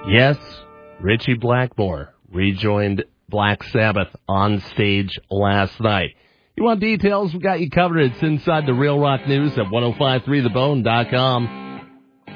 Yes, Richie Blackmore rejoined Black Sabbath on stage last night. You want details? We got you covered. It's inside the Real Rock News at 1053thebone.com.